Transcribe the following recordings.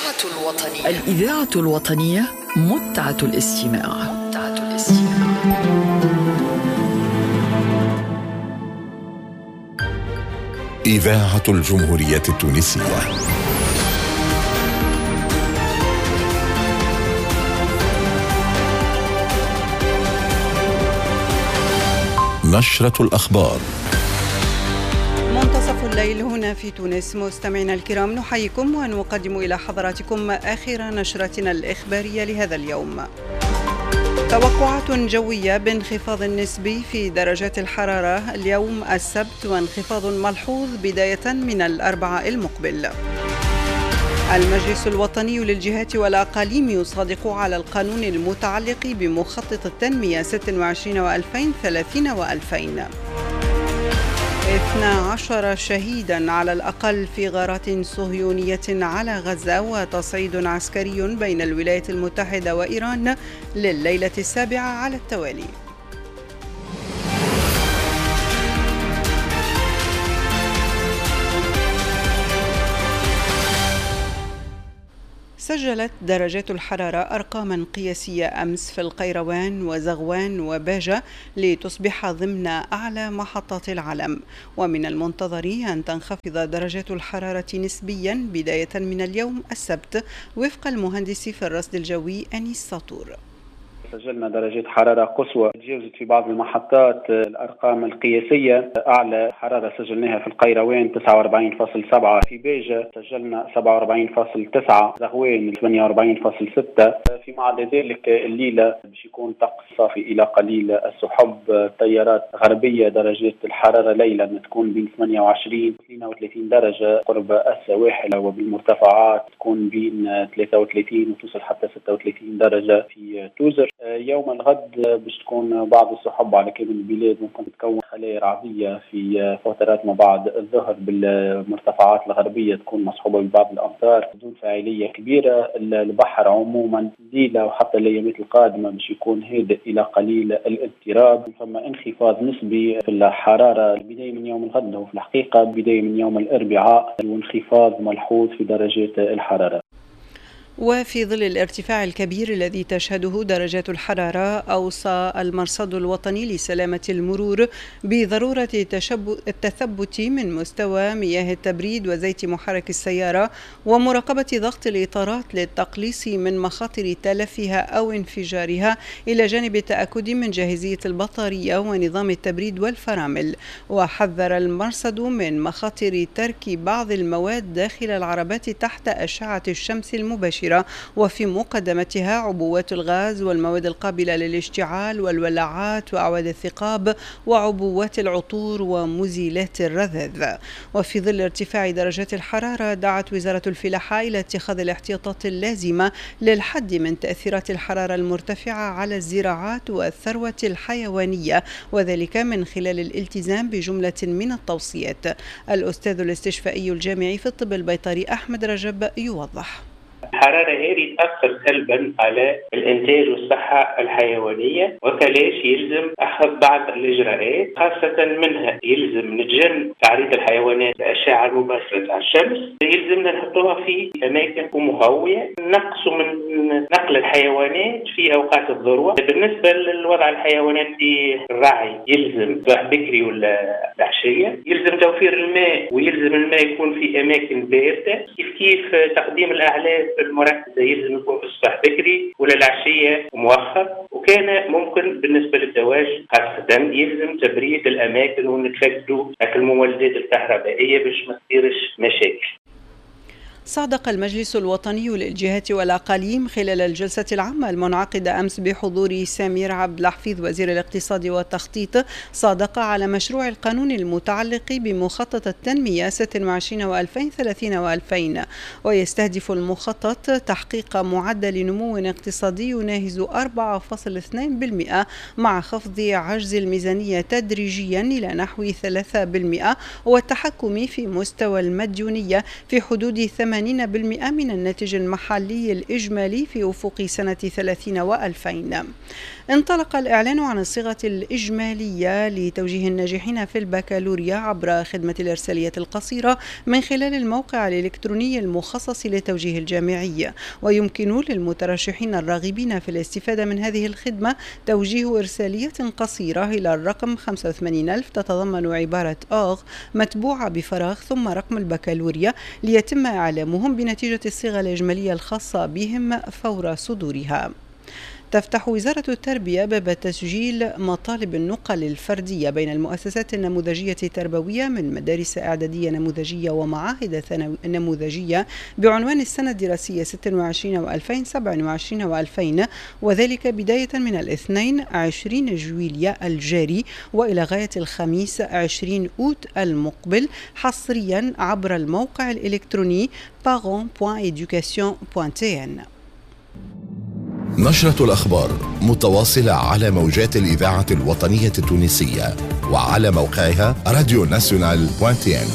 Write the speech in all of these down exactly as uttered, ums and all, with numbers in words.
الإذاعة الوطنية الإذاعة الوطنية متعة الاستماع. متعة الاستماع. إذاعة الجمهورية التونسية. نشرة الأخبار. منتصف الليل هنا في تونس. مستمعينا الكرام، نحييكم ونقدم إلى حضراتكم آخر نشرتنا الإخبارية لهذا اليوم. توقعات جوية بانخفاض نسبي في درجات الحرارة اليوم السبت، وانخفاض ملحوظ بداية من الأربعاء المقبل. المجلس الوطني للجهات والأقاليم يصادق على القانون المتعلق بمخطط التنمية ستة وعشرين وألفين ثلاثين وألفين. اثنا عشر شهيدا على الأقل في غارات صهيونية على غزة، وتصعيد عسكري بين الولايات المتحدة وإيران لليلة السابعة على التوالي. سجلت درجات الحرارة أرقاما قياسية أمس في القيروان وزغوان وباجة لتصبح ضمن أعلى محطات العالم، ومن المنتظر أن تنخفض درجات الحرارة نسبيا بداية من اليوم السبت وفق المهندس في الرصد الجوي أنيس ساطور. سجلنا درجات حرارة قصوى تجاوزت في بعض المحطات الأرقام القياسية. أعلى حرارة سجلناها في القيروان تسعة وأربعين فاصلة سبعة، في بيجة سجلنا سبعة وأربعين فاصلة تسعة، زغوان ثمانية وأربعين فاصلة ستة. فيما عدا ذلك الليلة باش يكون طقس صافي إلى قليل السحب. تيارات غربية درجات الحرارة ليلا تكون بين ثمانية وعشرين و اثنين وثلاثين درجة قرب السواحل، وبالمرتفعات تكون بين ثلاثة وثلاثين وتوصل حتى ستة وثلاثين درجة في توزر. يوم الغد باش تكون بعض السحب على كامل البلاد، ممكن تكون خلايا رعدية في فترات ما بعد الظهر بالمرتفعات الغربية تكون مصحوبة ببعض الأمطار بدون فاعلية كبيرة. البحر عموما الليلة وحتى الأيامات القادمة باش يكون هادئ إلى قليل الاضطراب. ثم انخفاض نسبي في الحرارة البداية من يوم الغد، وفي الحقيقة بداية من يوم الأربعاء، وانخفاض ملحوظ في درجات الحرارة. وفي ظل الارتفاع الكبير الذي تشهده درجات الحرارة، أوصى المرصد الوطني لسلامة المرور بضرورة التثبت من مستوى مياه التبريد وزيت محرك السيارة، ومراقبة ضغط الإطارات للتقليص من مخاطر تلفها أو انفجارها، إلى جانب التأكد من جاهزية البطارية ونظام التبريد والفرامل. وحذر المرصد من مخاطر ترك بعض المواد داخل العربات تحت أشعة الشمس المباشرة، وفي مقدمتها عبوات الغاز والمواد القابلة للاشتعال والولاعات وأعواد الثقاب وعبوات العطور ومزيلات الرذاذ. وفي ظل ارتفاع درجات الحرارة، دعت وزارة الفلاحة إلى اتخاذ الاحتياطات اللازمة للحد من تأثيرات الحرارة المرتفعة على الزراعات والثروة الحيوانية، وذلك من خلال الالتزام بجملة من التوصيات. الأستاذ الاستشفائي الجامعي في الطب البيطري أحمد رجب يوضح. الحرارة هذه تأثر سلبا على الإنتاج والصحة الحيوانية، وكلاش يلزم أخذ بعض الإجراءات، خاصة منها يلزم نتجنب تعريض الحيوانات للأشعة المباشرة على الشمس، يلزمنا نحطوها في أماكن مهوية، نقصوا من نقل الحيوانات في أوقات الذروة. بالنسبة للوضع الحيوانات في الرعي، يلزم صباح بكري ولا العشية، يلزم توفير الماء، ويلزم الماء يكون في أماكن باردة. كيف كيف تقديم الأعلاف المركزة يلزم يكون في الصباح بكري ولا العشية مؤخر، وكان ممكن بالنسبة للدواجن خاصة يلزم تبريد الأماكن ونتفقدوا المولدات الكهربائية باش ما تصيرش مشاكل. صادق المجلس الوطني للجهات والأقاليم خلال الجلسة العامة المنعقدة أمس بحضور سمير عبد الحفيظ وزير الاقتصاد والتخطيط، صادق على مشروع القانون المتعلق بمخطط التنمية ستة وعشرين وألفين ثلاثين وألفين، ويستهدف المخطط تحقيق معدل نمو اقتصادي يناهز أربعة فاصلة اثنين بالمئة مع خفض عجز الميزانية تدريجيا إلى نحو ثلاثة بالمئة، والتحكم في مستوى المديونية في حدود ثمانية ثمانين بالمئة من الناتج المحلي الإجمالي في أفق سنة ثلاثين وألفين. انطلق الإعلان عن الصيغة الإجمالية لتوجيه الناجحين في البكالوريا عبر خدمة الإرسالية القصيرة من خلال الموقع الإلكتروني المخصص للتوجيه الجامعي، ويمكن للمترشحين الراغبين في الاستفادة من هذه الخدمة توجيه إرسالية قصيرة إلى الرقم خمسة وثمانين ألف تتضمن عبارة أغ متبوعة بفراغ ثم رقم البكالوريا ليتم إعلامهم بنتيجة الصيغة الإجمالية الخاصة بهم فور صدورها. تفتح وزارة التربية باب تسجيل مطالب النقل الفردية بين المؤسسات النموذجية التربوية من مدارس إعدادية نموذجية ومعاهد نموذجية بعنوان السنة الدراسية ستة وعشرين وألفين سبعة وعشرين وألفين، وذلك بداية من الاثنين عشرين جويلية الجاري وإلى غاية الخميس عشرين أوت المقبل، حصريا عبر الموقع الإلكتروني بارون دوت إدوكاسيون دوت تي إن. نشرة الأخبار متواصلة على موجات الإذاعة الوطنية التونسية وعلى موقعها راديو ناسيونال دوت تي إن.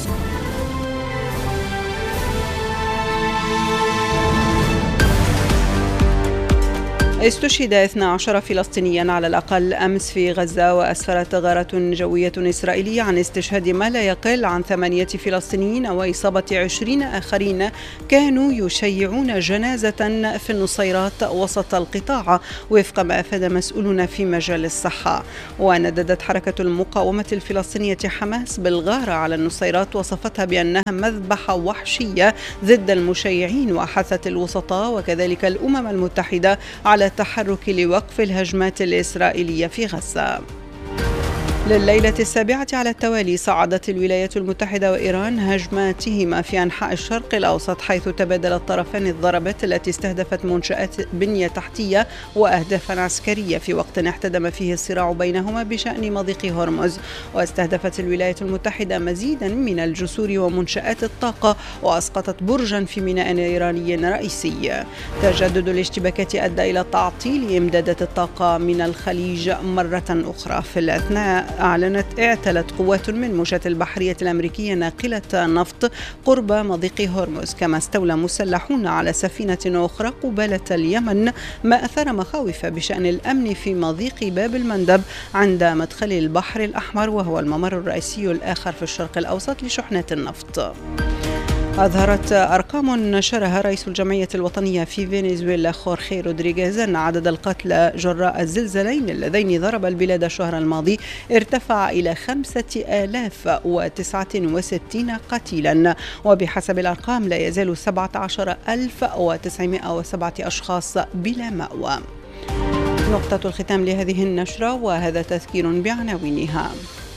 استشهد اثنا عشر فلسطينيا على الأقل أمس في غزة، وأسفرت غارة جوية إسرائيلية عن استشهاد ما لا يقل عن ثمانية فلسطينيين وإصابة عشرين آخرين كانوا يشيعون جنازة في النصيرات وسط القطاع، وفق ما أفاد مسؤولون في مجال الصحة. ونددت حركة المقاومة الفلسطينية حماس بالغارة على النصيرات، وصفتها بأنها مذبحة وحشية ضد المشيعين، وحثت الوسطاء وكذلك الأمم المتحدة على التحرك لوقف الهجمات الإسرائيلية في غزة. لليلة السابعة على التوالي صعدت الولايات المتحدة وإيران هجماتهما في أنحاء الشرق الأوسط، حيث تبادل الطرفان الضربات التي استهدفت منشآت بنية تحتية وأهدافا عسكرية في وقت احتدم فيه الصراع بينهما بشأن مضيق هرمز. واستهدفت الولايات المتحدة مزيدا من الجسور ومنشآت الطاقة، وأسقطت برجا في ميناء إيراني رئيسي. تجدد الاشتباكات أدى إلى تعطيل إمدادات الطاقة من الخليج مرة أخرى. في الأثناء أعلنت اعتلت قوات من مشاة البحرية الأمريكية ناقلة نفط قرب مضيق هرمز، كما استولى مسلحون على سفينة أخرى قبالة اليمن، ما أثار مخاوف بشأن الأمن في مضيق باب المندب عند مدخل البحر الأحمر، وهو الممر الرئيسي الآخر في الشرق الأوسط لشحنات النفط. أظهرت أرقام نشرها رئيس الجمعية الوطنية في فنزويلا خورخي رودريغيز أن عدد القتلى جراء الزلزالين اللذين ضرب البلاد الشهر الماضي ارتفع إلى خمسة آلاف وتسعة وستين قتيلا، وبحسب الأرقام لا يزال سبعة عشر ألف وتسعمائة وسبعة أشخاص بلا مأوى. نقطة الختام لهذه النشرة، وهذا تذكير بعناوينها.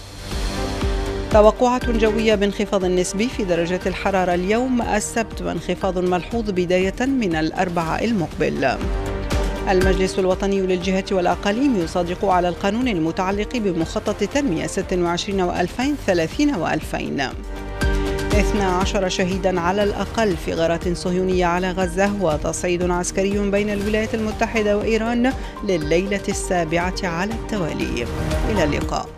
توقعات جوية بانخفاض نسبي في درجات الحرارة اليوم السبت، وانخفاض ملحوظ بداية من الأربعاء المقبل. المجلس الوطني للجهات والأقاليم يصادق على القانون المتعلق بمخطط تنمية ستة وعشرين وألفين ثلاثين وألفين. اثنا عشر شهيدا على الأقل في غارات صهيونية على غزة، وتصعيد عسكري بين الولايات المتحدة وإيران لليلة السابعة على التوالي. إلى اللقاء.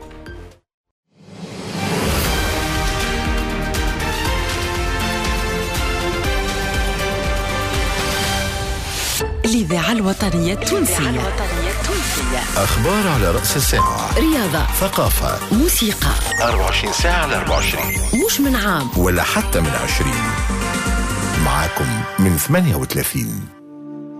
الإذاعة الوطنية التونسية. أخبار على رأس الساعة، رياضة، ثقافة، موسيقى، أربعة وعشرين ساعة على أربعة وعشرين، مش من عام ولا حتى من عشرين، معاكم من ثمانية وثلاثين.